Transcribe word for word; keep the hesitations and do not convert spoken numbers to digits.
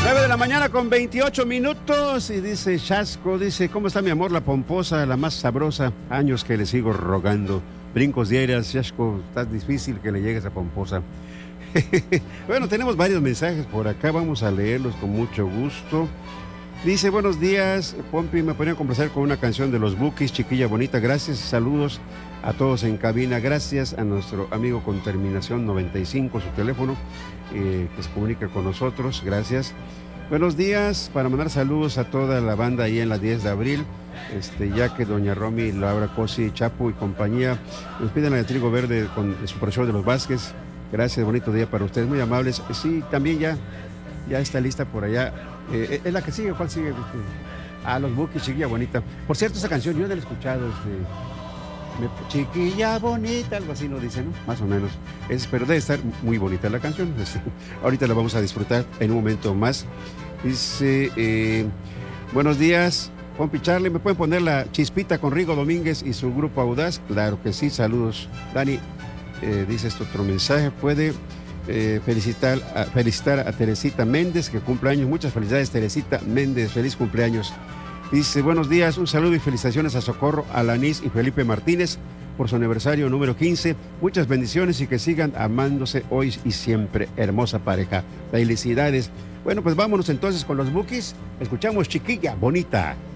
nueve de la mañana con veintiocho minutos y dice Chasco, dice, ¿cómo está mi amor la pomposa, la más sabrosa? Años que le sigo rogando. Brincos diarias, Chasco, está difícil que le llegues a pomposa. Bueno, tenemos varios mensajes por acá, vamos a leerlos con mucho gusto. Dice, buenos días, Pompi, me podrían complacer con una canción de los Bukis, Chiquilla Bonita. Gracias, saludos a todos en cabina. Gracias a nuestro amigo con terminación noventa y cinco, su teléfono, eh, que se comunica con nosotros. Gracias. Buenos días, para mandar saludos a toda la banda ahí en la diez de abril, este, ya que doña Romy, Laura Cosi, Chapo y compañía nos piden la de Trigo Verde con el Super Show de los Vázquez. Gracias, bonito día para ustedes, muy amables. Sí, también ya, ya está lista por allá. Eh, ¿Es la que sigue? ¿Cuál sigue? Ah, los Bukis, Chiquilla Bonita. Por cierto, esa canción yo no la he escuchado. Este, me, Chiquilla Bonita, algo así no dice, ¿no? Más o menos. Es, pero debe estar muy bonita la canción. Este, ahorita la vamos a disfrutar en un momento más. Dice, eh, buenos días, Pompi Charlie, ¿me pueden poner la Chispita con Rigo Domínguez y su grupo Audaz? Claro que sí, saludos. Dani, eh, dice este otro mensaje, puede... Eh, felicitar, a, felicitar a Teresita Méndez, que cumple años. Muchas felicidades, Teresita Méndez, feliz cumpleaños. Dice, buenos días, un saludo y felicitaciones a Socorro, Alanis y Felipe Martínez por su aniversario número quince. Muchas bendiciones y que sigan amándose hoy y siempre. Hermosa pareja. Felicidades. Bueno, pues vámonos entonces con los Bukis. Escuchamos Chiquilla Bonita.